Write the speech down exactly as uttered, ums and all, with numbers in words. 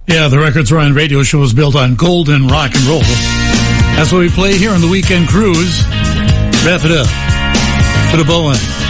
Yeah, the Records Ryan radio show is built on golden rock and roll. That's what we play here on the Weekend Cruise. Wrap it up. Put a bow on it.